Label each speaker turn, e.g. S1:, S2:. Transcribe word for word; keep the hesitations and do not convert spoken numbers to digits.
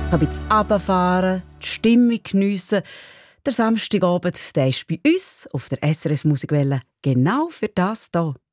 S1: ein bisschen runterfahren, die Stimmung geniessen. Der Samstagabend, der ist bei uns auf der S R F Musikwelle genau für das da.